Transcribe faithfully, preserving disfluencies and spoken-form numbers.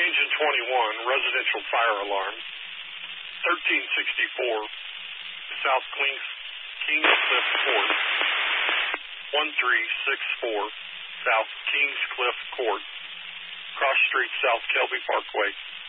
Engine twenty-one, residential fire alarm. thirteen sixty-four, South Kings, Kingscliff Court. one three six four, South Kingscliff Court. Cross Street, South Kelby Parkway.